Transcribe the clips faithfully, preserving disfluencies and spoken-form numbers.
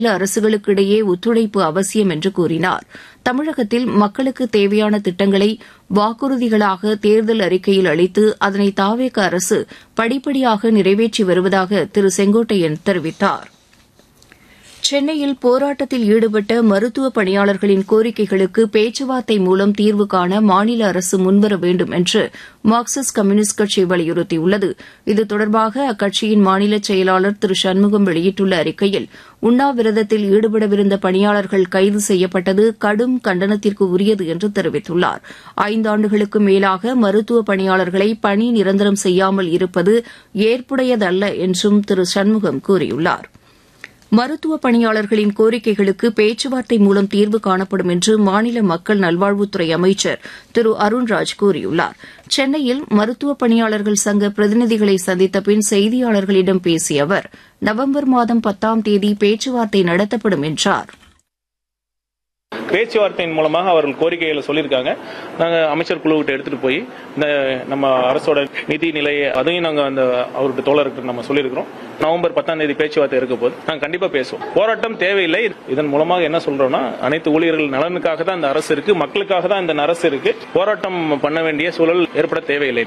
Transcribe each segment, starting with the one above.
அரசுகளுக்கிடையே ஒத்துழைப்பு அவசியம் என்று கூறினார். தமிழகத்தில் மக்களுக்கு தேவையான திட்டங்களை வாக்குறுதிகளாக தேர்தல் அறிக்கையில் அளித்து அதனை தாவேக அரசு படிப்படியாக நிறைவேற்றி வருவதாக திரு செங்கோட்டையன் தெரிவித்தார். சென்னையில் போராட்டத்தில் ஈடுபட்ட மருத்துவ பணியாளர்களின் கோரிக்கைகளுக்கு பேச்சுவார்த்தை மூலம் தீர்வு காண மாநில அரசு முன்வர வேண்டும் என்று மார்க்சிஸ்ட் கம்யூனிஸ்ட் கட்சி வலியுறுத்தியுள்ளது. இது தொடர்பாக அக்கட்சியின் மாநில செயலாளர் திரு சண்முகம் வெளியிட்டுள்ள அறிக்கையில், உண்ணாவிரதத்தில் ஈடுபடவிருந்த பணியாளர்கள் கைது செய்யப்பட்டது கடும் கண்டனத்திற்கு உரியது என்று தெரிவித்துள்ளார். ஐந்தாண்டுகளுக்கு மேலாக மருத்துவ பணியாளர்களை பணி நிரந்தரம் செய்யாமல் இருப்பது ஏற்புடையதல்ல என்றும் திரு சண்முகம் கூறியுள்ளார். மருத்துவ பணியாளர்களின் கோரிக்கைகளுக்கு பேச்சுவார்த்தை மூலம் தீர்வு காணப்படும் என்று மாநில மக்கள் நல்வாழ்வுத்துறை அமைச்சர் திரு அருண்ராஜ் கூறியுள்ளார். சென்னையில் மருத்துவ பணியாளர்கள் சங்க பிரதிநிதிகளை சந்தித்த பின் செய்தியாளர்களிடம் பேசிய அவர், நவம்பர் மாதம் பத்தாம் தேதி பேச்சுவார்த்தை நடத்தப்படும் என்றார். பேச்சுவார்த்தையின் மூலமாக அவர்கள் கோரிக்கைகளை சொல்லியிருக்காங்க. நாங்கள் அமைச்சர் குழுவிட்ட எடுத்துட்டு போய் இந்த நம்ம அரசோட நிதி நிலையை அதையும் நாங்கள் அந்த அவருடைய தோழருக்கு நம்ம சொல்லியிருக்கிறோம். நவம்பர் பத்தாம் தேதி பேச்சுவார்த்தை இருக்க போது நாங்கள் கண்டிப்பா பேசுவோம். போராட்டம் தேவையில்லை. இதன் மூலமாக என்ன சொல்றோம்னா, அனைத்து ஊழியர்கள் நலனுக்காக தான் இந்த அரசு இருக்கு, மக்களுக்காக தான் இந்த அரசு இருக்கு. போராட்டம் பண்ண வேண்டிய சூழல் ஏற்பட தேவையில்லை.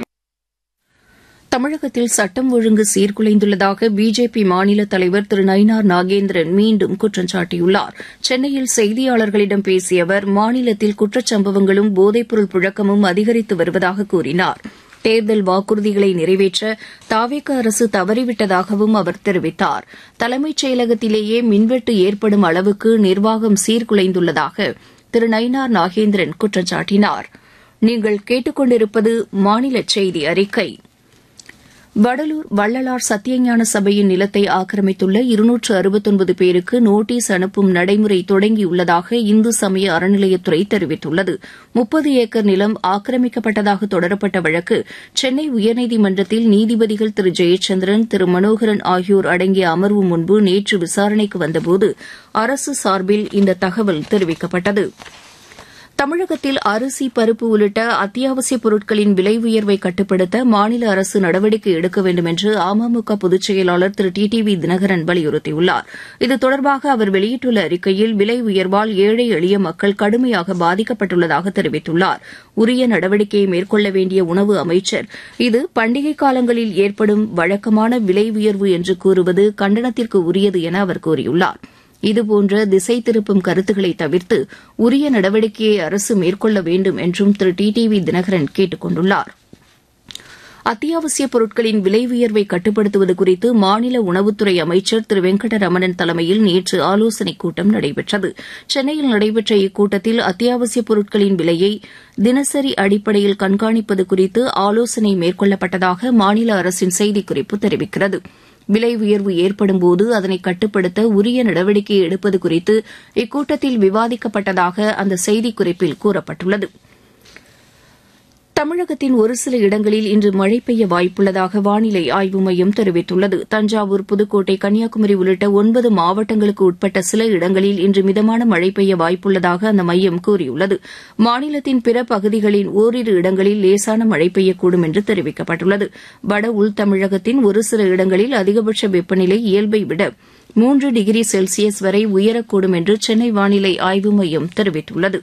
தமிழகத்தில் சட்டம் ஒழுங்கு சீர்குலைந்துள்ளதாக பிஜேபி மாநில தலைவர் திரு நயினார் நாகேந்திரன் மீண்டும் குற்றம் சாட்டியுள்ளார். சென்னையில் செய்தியாளர்களிடம் பேசிய அவர், மாநிலத்தில் குற்றச்சம்பவங்களும் போதைப்பொருள் புழக்கமும் அதிகரித்து வருவதாக கூறினார். தேர்தல் வாக்குறுதிகளை நிறைவேற்ற தாவேக அரசு தவறிவிட்டதாகவும் அவர் தெரிவித்தார். தலைமைச் செயலகத்திலேயே மின்வெட்டு ஏற்படும் அளவுக்கு நிர்வாகம் சீர்குலைந்துள்ளதாக திரு நயினார் நாகேந்திரன் குற்றம் சாட்டினார். நீங்கள் கேட்டுக் கொண்டிருப்பது மாநில செய்தி அறிக்கை. வடலூர் வள்ளலார் சத்தியஞான சபையின் நிலத்தை ஆக்கிரமித்துள்ள இருநூற்று அறுபத்தொன்பது பேருக்கு நோட்டீஸ் அனுப்பும் நடைமுறை தொடங்கியுள்ளதாக இந்து சமய அறநிலையத்துறை தெரிவித்துள்ளது. முப்பது ஏக்கர் நிலம் ஆக்கிரமிக்கப்பட்டதாக தொடரப்பட்ட வழக்கு சென்னை உயர்நீதிமன்றத்தில் நீதிபதிகள் திரு ஜெயச்சந்திரன், திரு மனோகரன் ஆகியோர் அடங்கிய அமர்வு முன்பு நேற்று விசாரணைக்கு வந்தபோது அரசு சார்பில் இந்த தகவல் தெரிவிக்கப்பட்டது. தமிழகத்தில் அரிசி, பருப்பு உள்ளிட்ட அத்தியாவசியப் பொருட்களின் விலை உயர்வை கட்டுப்படுத்த மாநில அரசு நடவடிக்கை எடுக்க வேண்டும் என்று அமமுக பொதுச் செயலாளர் திரு டி டி வி தினகரன் வலியுறுத்தியுள்ளார். இது தொடர்பாக அவர் வெளியிட்டுள்ள அறிக்கையில், விலை உயர்வால் ஏழை எளிய மக்கள் கடுமையாக பாதிக்கப்பட்டுள்ளதாக தெரிவித்துள்ளார். உரிய நடவடிக்கையை மேற்கொள்ள வேண்டிய உணவு அமைச்சர், இது பண்டிகை காலங்களில் ஏற்படும் வழக்கமான விலை உயர்வு என்று கூறுவது கண்டனத்திற்கு உரியது என அவர் கூறியுள்ளார். இதுபோன்ற திசை திருப்பும் கருத்துக்களை தவிர்த்து உரிய நடவடிக்கையை அரசு மேற்கொள்ள வேண்டும் என்றும் திரு டி டி வி தினகரன் கேட்டுக் கொண்டுள்ளார். அத்தியாவசியப் பொருட்களின் விலை உயர்வை கட்டுப்படுத்துவது குறித்து மாநில உணவுத்துறை அமைச்சர் திரு வெங்கடரமணன் தலைமையில் நேற்று ஆலோசனைக் கூட்டம் நடைபெற்றது. சென்னையில் நடைபெற்ற இக்கூட்டத்தில் அத்தியாவசியப் பொருட்களின் விலையை தினசரி அடிப்படையில் கண்காணிப்பது குறித்து ஆலோசனை மேற்கொள்ளப்பட்டதாக மாநில அரசின் செய்திக்குறிப்பு தெரிவிக்கிறது. விலை உயர்வு ஏற்படும்போது அதனை கட்டுப்படுத்த உரிய நடவடிக்கை எடுப்பது குறித்து இக்கூட்டத்தில் விவாதிக்கப்பட்டதாக அந்த செய்திக்குறிப்பில் கூறப்பட்டுள்ளது. தமிழகத்தின் ஒரு சில இடங்களில் இன்று மழை பெய்ய வாய்ப்புள்ளதாக வானிலை ஆய்வு மையம் தெரிவித்துள்ளது. தஞ்சாவூர், புதுக்கோட்டை, கன்னியாகுமரி உள்ளிட்ட ஒன்பது மாவட்டங்களுக்கு உட்பட்ட சில இடங்களில் இன்று மிதமான மழை பெய்ய வாய்ப்புள்ளதாக அந்த மையம் கூறியுள்ளது. மாநிலத்தின் பிற பகுதிகளின் ஓரிரு இடங்களில் லேசான மழை பெய்யக்கூடும் என்று தெரிவிக்கப்பட்டுள்ளது. வட உள் தமிழகத்தின் ஒரு சில இடங்களில் அதிகபட்ச வெப்பநிலை இயல்பை விட மூன்று டிகிரி செல்சியஸ் வரை உயரக்கூடும் என்று சென்னை வானிலை ஆய்வு மையம் தெரிவித்துள்ளது.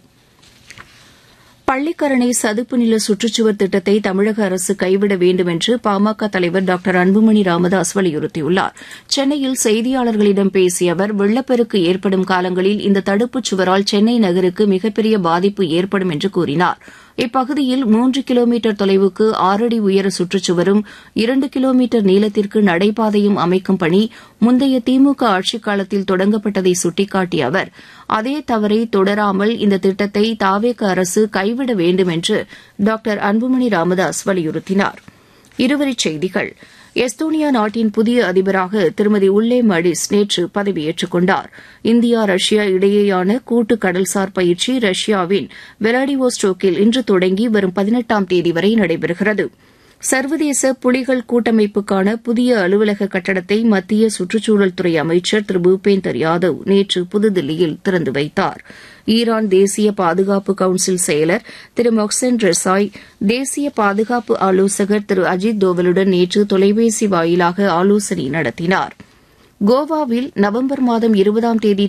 பள்ளிக்கரணை சதுப்பு நில சுற்றுச்சுவர் திட்டத்தை தமிழக அரசு கைவிட வேண்டும் என்று பாமக தலைவர் டாக்டர் அன்புமணி ராமதாஸ் வலியுறுத்தியுள்ளார். சென்னையில் செய்தியாளர்களிடம் பேசிய அவர், வெள்ளப்பெருக்கு ஏற்படும் காலங்களில் இந்த தடுப்புச் சுவரால் சென்னை நகருக்கு மிகப்பெரிய பாதிப்பு ஏற்படும் என்று கூறினார். இப்பகுதியில் மூன்று கிலோமீட்டர் தொலைவுக்கு ஆறடி உயர சுற்றுச்சுவரும் இரண்டு கிலோமீட்டர் நீளத்திற்கு நடைபாதையும் அமைக்கும் பணி முந்தைய திமுக ஆட்சிக் காலத்தில் தொடங்கப்பட்டதை சுட்டிக்காட்டிய அவர், அதே தவறை தொடராமல் இந்த திட்டத்தை தாவேக அரசு கைவிட வேண்டும் என்று டாக்டர் அன்புமணி ராமதாஸ் வலியுறுத்தினார். இருவரிச் செய்திகள். எஸ்தோனியா நாட்டின் புதிய அதிபராக திருமதி உல்லே மடிஸ் நேற்று பதவியேற்றுக் கொண்டார். இந்தியா, ரஷ்யா இடையேயான கூட்டு கடல்சார் பயிற்சி ரஷ்யாவின் வெலாடிவோஸ்டோக்கில் இன்று தொடங்கி வரும் பதினெட்டாம் தேதி வரை நடைபெறுகிறது. சர்வதேச புலிகள் கூட்டமைப்புக்கான புதிய அலுவலக கட்டடத்தை மத்திய சுற்றுச்சூழல் துறை அமைச்சர் திரு பூபேந்தர் யாதவ் நேற்று புதுதில்லியில் திறந்து வைத்தார். ஈரான் தேசிய பாதுகாப்பு கவுன்சில் செயலர் திரு மொஹ்சென் ரெசாய், தேசிய பாதுகாப்பு ஆலோசகர் திரு அஜித் தோவலுடன் நேற்று தொலைபேசி வாயிலாக ஆலோசனை நடத்தினார். கோவாவில் நவம்பர் மாதம் இருபதாம் தேதி